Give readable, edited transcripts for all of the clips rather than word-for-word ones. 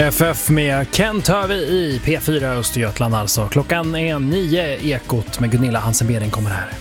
FF med Kent hör vi i P4 Östergötland alltså. Klockan är 9, Ekot med Gunilla Hansen-Bering kommer här.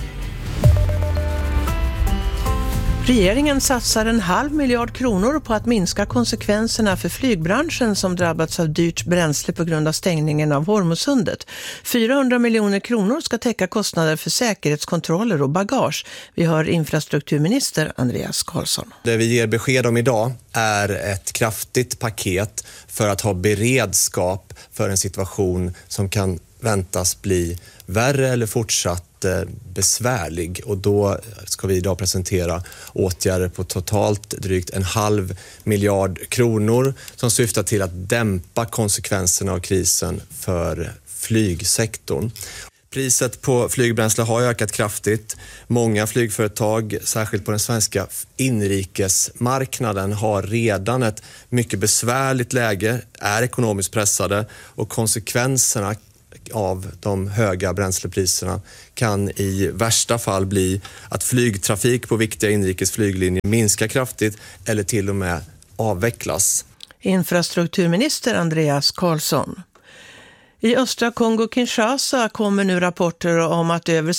Regeringen satsar 1,5 miljard kronor på att minska konsekvenserna för flygbranschen som drabbats av dyrt bränsle på grund av stängningen av Hormuzsundet. 400 miljoner kronor ska täcka kostnader för säkerhetskontroller och bagage. Vi hör infrastrukturminister Andreas Carlsson. Det vi ger besked om idag är ett kraftigt paket för att ha beredskap för en situation som kan väntas bli värre eller fortsatt besvärlig, och då ska vi idag presentera åtgärder på totalt drygt 1,5 miljard kronor som syftar till att dämpa konsekvenserna av krisen för flygsektorn. Priset på flygbränsle har ökat kraftigt. Många flygföretag, särskilt på den svenska inrikesmarknaden, har redan ett mycket besvärligt läge, är ekonomiskt pressade, och konsekvenserna av de höga bränslepriserna kan i värsta fall bli att flygtrafik på viktiga inrikesflyglinjer minskar kraftigt eller till och med avvecklas. Infrastrukturminister Andreas Carlsson. I östra Kongo-Kinshasa kommer nu rapporter om att över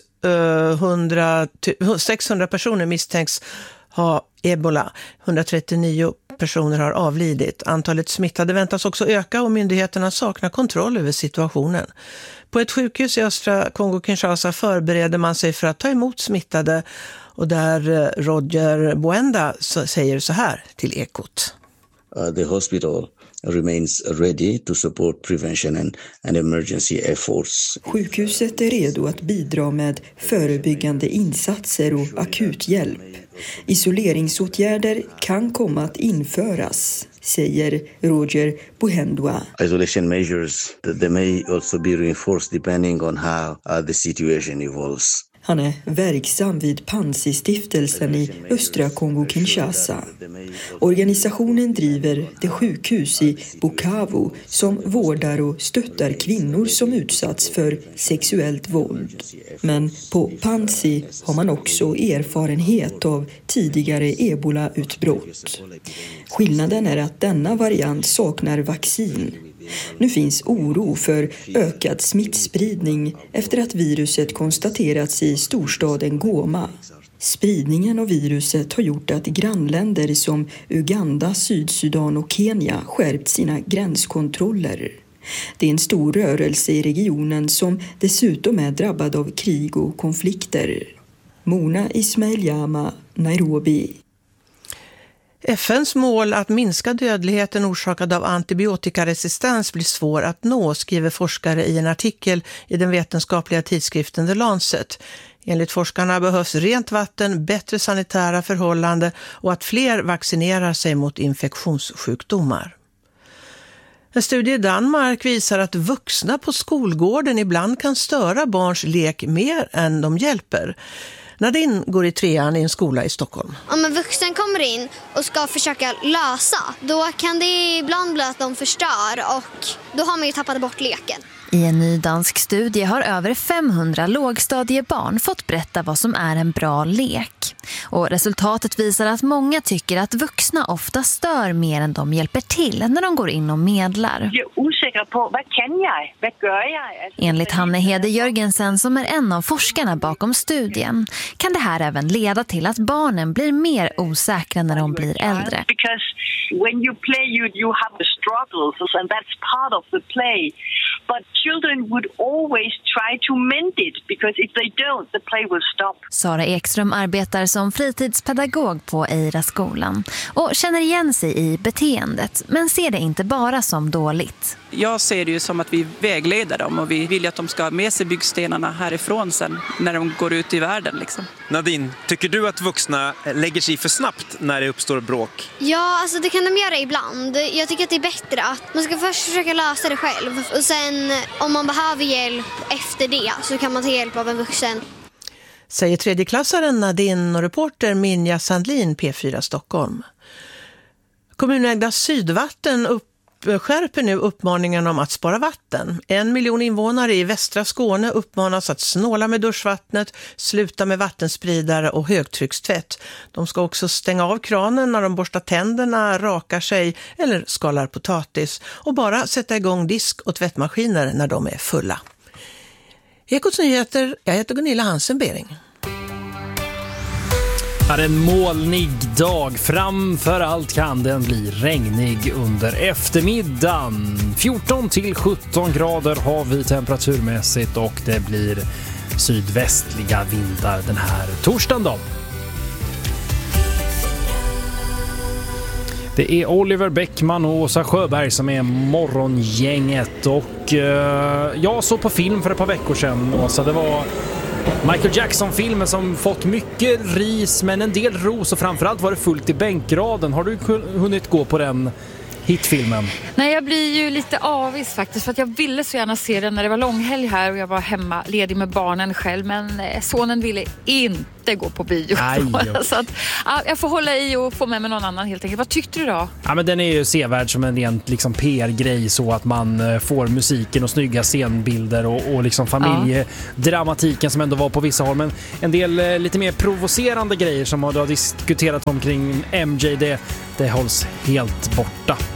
600 personer misstänks ha ebola. 139 personer har avlidit. Antalet smittade väntas också öka och myndigheterna saknar kontroll över situationen. På ett sjukhus i östra Kongo-Kinshasa förbereder man sig för att ta emot smittade, och där Roger Boenda säger så här till Ekot. The hospital remains ready to support prevention and emergency efforts. Sjukhuset är redo att bidra med förebyggande insatser och akuthjälp. Isoleringsåtgärder kan komma att införas, säger Roger Bohendwa. Isolation measures, they may also be reinforced depending on how the situation evolves. Han är verksam vid Panzi-stiftelsen i östra Kongo-Kinshasa. Organisationen driver det sjukhus i Bukavu som vårdar och stöttar kvinnor som utsatts för sexuellt våld. Men på Panzi har man också erfarenhet av tidigare ebola-utbrott. Skillnaden är att denna variant saknar vaccin. Nu finns oro för ökad smittspridning efter att viruset konstaterats i storstaden Goma. Spridningen av viruset har gjort att grannländer som Uganda, Sydsudan och Kenya skärpt sina gränskontroller. Det är en stor rörelse i regionen som dessutom är drabbad av krig och konflikter. Mona Ismail-Jama, Nairobi. FNs mål att minska dödligheten orsakad av antibiotikaresistens blir svår att nå, skriver forskare i en artikel i den vetenskapliga tidskriften The Lancet. Enligt forskarna behövs rent vatten, bättre sanitära förhållanden och att fler vaccinerar sig mot infektionssjukdomar. En studie i Danmark visar att vuxna på skolgården ibland kan störa barns lek mer än de hjälper. Nadine går i 3:an i en skola i Stockholm. Om en vuxen kommer in och ska försöka lösa, då kan det ibland bli att de förstör, och då har man ju tappat bort leken. I en ny dansk studie har över 500 lågstadiebarn fått berätta vad som är en bra lek. Och resultatet visar att många tycker att vuxna ofta stör mer än de hjälper till när de går in och medlar. Jag är osäker på, vad kan jag? Vad gör jag? Enligt Hanne Hede Jörgensen, som är en av forskarna bakom studien, kan det här även leda till att barnen blir mer osäkra när de blir äldre. Because when you play you have the struggles, and that's part of the play. But children would always try to mend it, because if they don't, the play will stop. Sara Ekström arbetar som fritidspedagog på Eira-skolan och känner igen sig i beteendet, men ser det inte bara som dåligt. Jag ser det ju som att vi vägleder dem, och vi vill att de ska ha med sig byggstenarna härifrån sen när de går ut i världen. Liksom. Nadine, tycker du att vuxna lägger sig för snabbt när det uppstår bråk? Ja, alltså det kan de göra ibland. Jag tycker att det är bättre att man ska först försöka lösa det själv, och sen om man behöver hjälp efter det så kan man ta hjälp av en vuxen. Säger tredjeklassaren Nadine och reporter Minja Sandlin, P4 Stockholm. Kommunägda Sydvatten skärper nu uppmaningen om att spara vatten. 1 miljon invånare i västra Skåne uppmanas att snåla med duschvattnet, sluta med vattenspridare och högtryckstvätt. De ska också stänga av kranen när de borstar tänderna, rakar sig eller skalar potatis och bara sätta igång disk- och tvättmaskiner när de är fulla. Ekots nyheter, jag heter Gunilla Hansen-Bering. Är en molnig dag. Framförallt kan den bli regnig under eftermiddagen. 14 till 17 grader har vi temperaturmässigt och det blir sydvästliga vindar den här torsdagen då. Det är Oliver Bäckman och Åsa Sjöberg som är morgongänget och jag såg på film för ett par veckor sedan, Åsa. Det var Michael Jackson-filmen som fått mycket ris men en del ros och framförallt var det fullt i bänkraden. Har du hunnit gå på den hitfilmen? Nej, jag blir ju lite avis faktiskt för att jag ville så gärna se den när det var långhelg här och jag var hemma ledig med barnen själv, men sonen ville inte gå på bio. Så att, jag får hålla i och få med mig någon annan helt enkelt. Vad tyckte du då? Ja, men den är ju sevärd som en rent liksom PR-grej så att man får musiken och snygga scenbilder och liksom familjedramatiken som ändå var på vissa håll, men en del lite mer provocerande grejer som har diskuterat omkring MJ, det hålls helt borta.